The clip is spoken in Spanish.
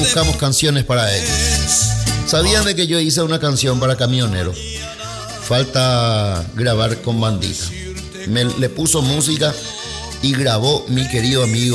buscamos canciones para ellos. ¿Sabían de que yo hice una canción para camioneros? Falta grabar con Bandita. Le puso música y grabó mi querido amigo